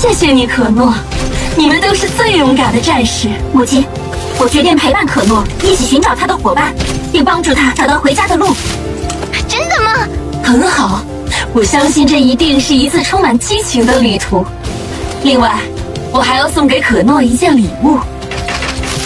谢谢你，可诺，你们都是最勇敢的战士。 母亲，我决定陪伴可诺，一起寻找他的伙伴，并帮助他找到回家的路。 真的吗？ 很好，我相信这一定是一次充满激情的旅途。另外，我还要送给可诺一件礼物。